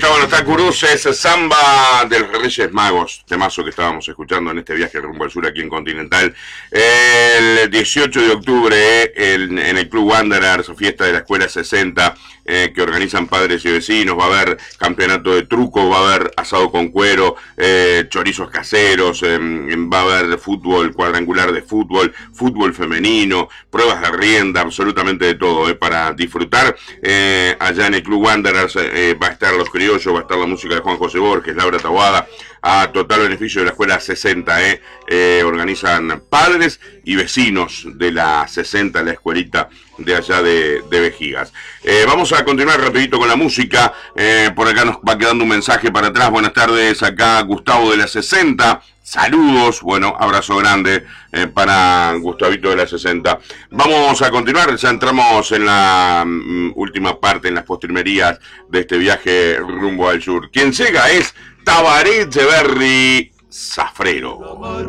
está, bueno, está Curuses, Samba de los Reyes Magos, temazo que estábamos escuchando en este viaje rumbo al sur aquí en Continental. El 18 de octubre en el Club Wanderers, fiesta de la Escuela 60, que organizan padres y vecinos, va a haber campeonato de truco, va a haber asado con cuero, chorizos caseros, va a haber fútbol, cuadrangular de fútbol, fútbol femenino, pruebas de rienda, absolutamente de todo, para disfrutar. Allá en el Club Wanderers va a estar Los Criollos, va a estar la música de Juan José Borges, Laura Taboada, a total beneficio de la Escuela 60. Organizan padres y vecinos de la 60, la escuelita de allá de Vejigas. Vamos a continuar rapidito con la música. Por acá nos va quedando un mensaje para atrás. Buenas tardes, acá Gustavo de la 60. Saludos, bueno, abrazo grande para Gustavito de la 60. Vamos a continuar, ya entramos en la última parte, en las postrimerías de este viaje rumbo al sur. Quien llega es Tabaré Echeverri Zafrero.